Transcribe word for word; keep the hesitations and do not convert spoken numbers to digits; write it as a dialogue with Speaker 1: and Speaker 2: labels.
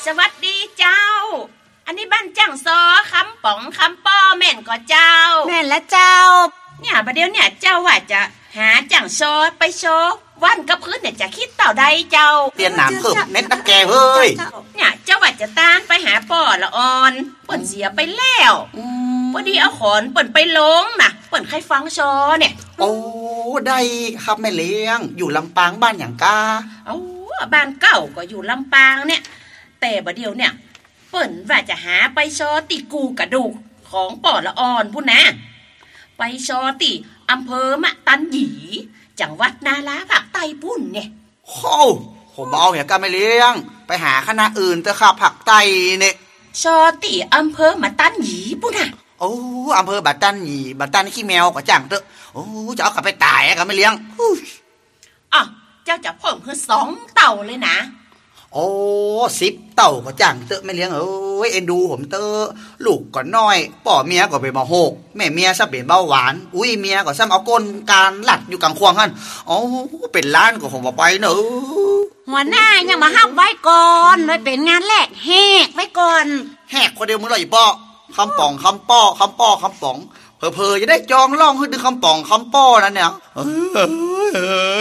Speaker 1: สวัสดีเจ้าอันนี้บ้านจังซอคำป๋องคำป้อแม่นก็เจ้า
Speaker 2: แม่นและเจ้า
Speaker 1: เนี่ยประเดี๋ยวเนี่ยเจ้าว่าจะหาจังซอไปโชว์วันกับพื้นเนี่ยจะคิดต่อใดเจ้า
Speaker 3: เตียนหนามเพิ่มเน็ตนักแกเฮ้ย
Speaker 1: เนี่ยเจ้าว่าจะตานไปหาป่อละออนเปิ่นเสียไปแล้วพอดีเอาขอนเปิ่นไปลงน่ะเปิ่นใครฟังซอเนี่ย
Speaker 3: โอ้ได้ครับแม่เลี้ยงอยู่ลำปางบ้านอย่างกา
Speaker 1: เอ้าบ้านเก่าก็อยู่ลำปางเนี่ยแต่บัดเดียวเนี่ยเปิ่นว่าจะหาไปซอติกูกระดูกของป่อละออนพุ่นนะไปซอติอำเภอมะตันหยีจังหวัดนาราภาคใต้พุ่นเนี่ย
Speaker 3: โอ้ผมเอาอย่างกาแม่เลี้ยงไปหาคณะอื่นเถอะครับภาคใต้เนี่ย
Speaker 1: ซอติอำเภอมะตันหยีพุ่นน่ะ
Speaker 3: โอ้อำเภอบัดตันหยีบัดตันขี้แมวก็จังเถอะโอ้จะเอากลับไปตายกาแม่เลี้ยง
Speaker 1: อ๋อเจ้าจะเพิ่มคือสองเต่าเลยนะ
Speaker 3: โอ้สิบเต่าก็จังเตอะไม่เลี้ยงเอ้ยเอ็นดูผมเตอะลูกก็น้อยป่อเมียก็ไปมาโหกแม่เมียซ้ำเป็นเบาหวานอุ้ยเมียก็ซ้ำเอาก้นการหลัดอยู่กลางควงหั่นโอ้เป็นล้านก็ผมบ่ไปเนอะ
Speaker 2: หัวหน้ายังมาห้ามไว้ก่อนไว้เป็นงานแรกแหกไว้ก่อน
Speaker 3: แหกคนเดียวมึงเลยอีป้อคำป่องคำป้อคำป้อคำป่องเพอๆจะได้จองล่องให้ดึงคำป่องคำป้อนั่นเนี่ย